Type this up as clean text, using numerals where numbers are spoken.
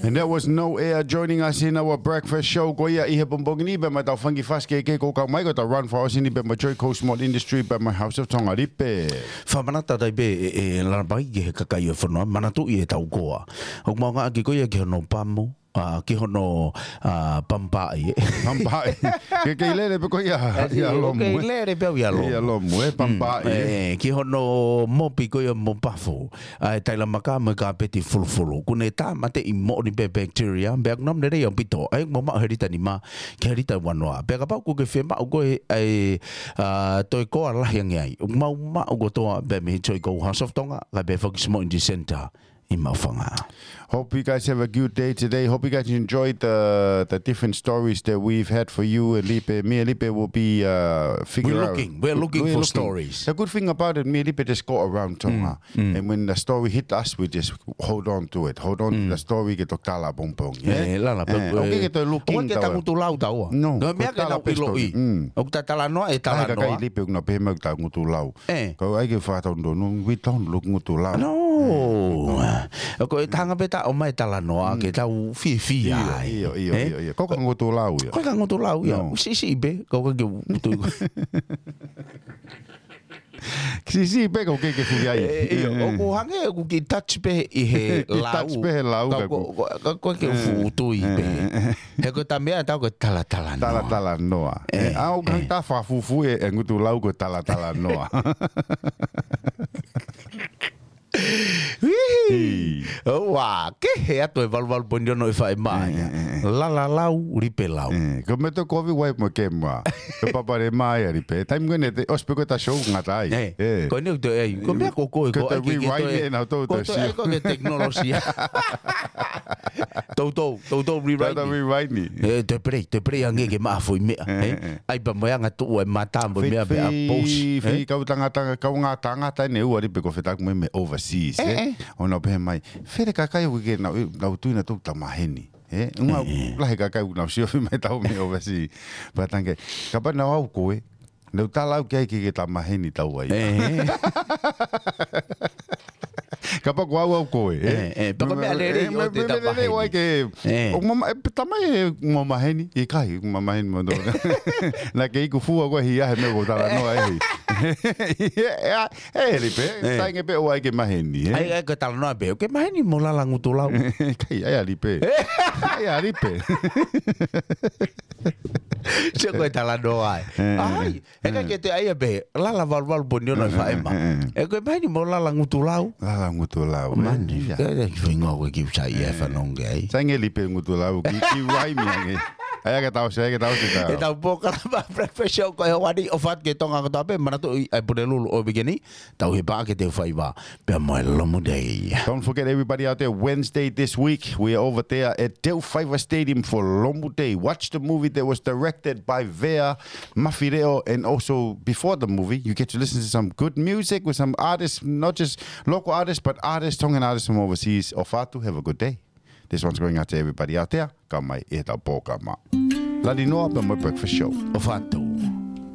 And that was No Air joining us in our breakfast show. Ko ia ihe bombongini be my fangi faske ke ko ka mai ko ta run for us in be my Joy Coast Small Industry be my House of Tongaripe. Whamanata dai be e larabai ke kakai e whanua, manatu i e tau koa. Hok maunga aki koia ke hono pamo, ki hono pampai. Pampai. Ke lere pe ko ia lomu. Ke lere pe ia lomu. Ia lomu pampai. Ki hono mopi koia mo pafo. Ai taila maka me ka peti fulfulu. Kune ta mate i mo ni pe bacteria, be agnom ne rei pito. Ai mo ma herita ni ma, ke herita wanoa. Be ka pa ku ke fema o ko ai toi ko ala yang ai. Mau ma o to be me Joy Go House of Tonga, ka be focus mo in the center. Hope you guys have a good day today. Hope you guys enjoyed the different stories that we've had for you. Me and Lipe will be We're looking for stories. The good thing about it, me and Lipe just go around Tonga. And when the story hit us, we just hold on to it. Hold on to the story. Get tala bombong. Okay, get looking. Get ngutu lau tau. No. Mea ke tau iloi. Ok ta tala noa e tala noa. Kai Lipe na pe me ta ngutu lau. Ko ai ke fa tau no we don't look ngutu lau. No. Ko e tanga beta o mai tala noa ke tau fi ai. Iyo. Ko ka ngutu lau ia. Ko ka ngutu lau ia. Si be ko ka ngutu. Si be ko ke fu ai. O ko hange ku ki touch be I he lau. Touch be he lau ko ke fu tu I be. He ko tamea tau ko tala noa. Tala noa. Au kan ta fa fu e ngutu lau ko tala noa. Wah, ke he ato e valval ponyo no e whae mai. La lau, ripe lau. Ko me to kovi wai mo ke mua. Ko papare mai ripe. Time ngene te ospe ko ta show ngatai. Ko ne uto e. Ko me ko ko ko ai ke na to to si. Ko ke teknologia. Toto rewrite. Toto rewrite ni. Te pre ange ke ma foi me. Ai pa mo anga tu e mata mo me a post. Fi ka tanga ne u ripe ko fetak me overseas. Ona pe mai. Fere ka kai ke na tu na tu ta maheni. Uma lahi ka kai na sio mai tau me overseas. Pa tange. Ka pa na au ko e. No talau ke ta maheni tau ai. Kapa ko au ko pa ko me ale yo te ta maheni ke o mama tamai mo maheni I kai mama maheni mo do na ke ku fu ko hi ya me ko tala no ai ripe sai nge pe o ai ke maheni ai ko tala no be ke maheni mo la ngutu lau kai ai ripe se ko tala no ai e ka ke te ai be la val bonio no fa ema e ko maheni mo la ngutu lau ngutu lau mani ke fingo ko ki sai e fa nonge ai sai nge lipe ngutu lau ki wai mi nge ai ka tau se e tau poka ba professional ko wadi ofat ke tonga ko tape manato ai pudelu o begini tau he ba ke te fai ba pe mo lomu day. Don't forget everybody out there, Wednesday this week we are over there at Del Fiver Stadium for Lomu Day. Watch the movie that was directed by Vea Mafireo, and also before the movie you get to listen to some good music with some artists, not just local artists but artists, Tongan artists from overseas. Ofatu, have a good day. This one's going out to everybody out there. Ka mai e tau pō ka ma. Lani noa pa my breakfast show. Ofatu.